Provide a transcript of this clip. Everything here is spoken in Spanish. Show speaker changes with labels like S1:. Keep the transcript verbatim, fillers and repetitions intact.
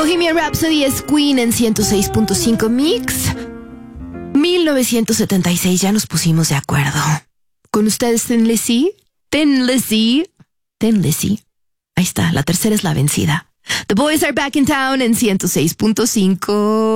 S1: Bohemian Rhapsody es Queen en ciento seis punto cinco Mix. mil novecientos setenta y seis, ya nos pusimos de acuerdo. Con ustedes, Thin Lizzy. Thin Lizzy. Thin Lizzy. Ahí está, la tercera es la vencida. The Boys Are Back in Town en ciento seis punto cinco.